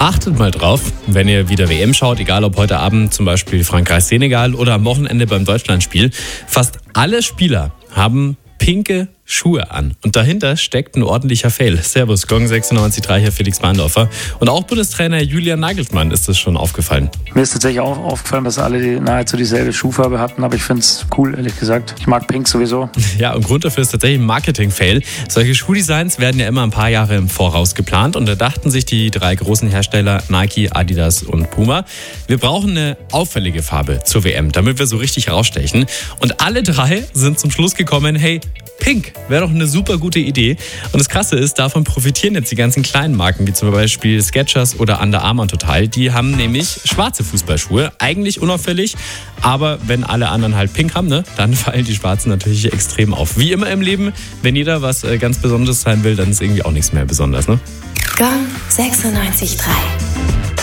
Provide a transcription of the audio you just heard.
Achtet mal drauf, wenn ihr wieder WM schaut, egal ob heute Abend zum Beispiel Frankreich-Senegal oder am Wochenende beim Deutschlandspiel, fast alle Spieler haben pinke Schuhe an. Und dahinter steckt ein ordentlicher Fail. Servus, Gong 96.3, hier Felix Mahndorfer. Und auch Bundestrainer Julian Nagelsmann ist das schon aufgefallen. Mir ist tatsächlich auch aufgefallen, dass alle nahezu dieselbe Schuhfarbe hatten, aber ich finde es cool, ehrlich gesagt. Ich mag Pink sowieso. Ja, und Grund dafür ist tatsächlich ein Marketing-Fail. Solche Schuhdesigns werden ja immer ein paar Jahre im Voraus geplant und da dachten sich die drei großen Hersteller Nike, Adidas und Puma, wir brauchen eine auffällige Farbe zur WM, damit wir so richtig rausstechen. Und alle drei sind zum Schluss gekommen, hey, Pink wäre doch eine super gute Idee. Und das Krasse ist, davon profitieren jetzt die ganzen kleinen Marken, wie zum Beispiel Skechers oder Under Armour total. Die haben nämlich schwarze Fußballschuhe, eigentlich unauffällig, aber wenn alle anderen halt pink haben, ne, dann fallen die schwarzen natürlich extrem auf. Wie immer im Leben, wenn jeder was ganz Besonderes sein will, dann ist irgendwie auch nichts mehr besonders, ne? Gong 96.3